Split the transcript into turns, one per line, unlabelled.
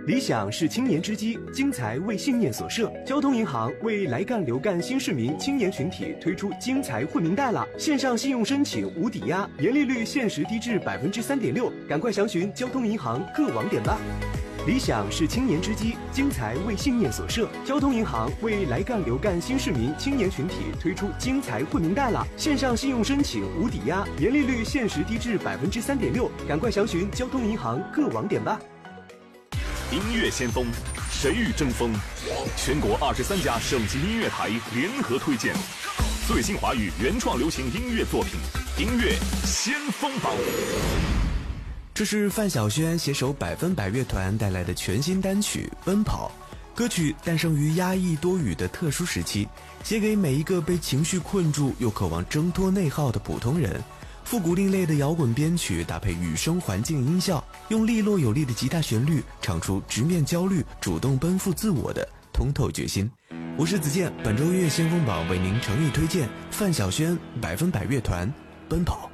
理想是青年之基，精彩为信念所设。交通银行为来干留干新市民青年群体推出精彩惠民贷了，线上信用申请无抵押，年利率限时低至3.6%，赶快详询交通银行各网点吧。理想是青年之基，精彩为信念所设。交通银行为来干留干新市民青年群体推出精彩惠民贷了，线上信用申请无抵押，年利率限时低至3.6%，赶快详询交通银行各网点吧。
音乐先锋，谁与争锋？全国23家省级音乐台联合推荐最新华语原创流行音乐作品，音乐先锋榜。
这是范晓萱携手100%乐团带来的全新单曲《奔跑》。歌曲诞生于压抑多雨的特殊时期，写给每一个被情绪困住又渴望挣脱内耗的普通人。复古另类的摇滚编曲搭配雨声环境音效，用利落有力的吉他旋律唱出直面焦虑、主动奔赴自我的通透决心。我是子健，本周音乐先锋榜为您诚意推荐范晓萱100%乐团《奔跑》。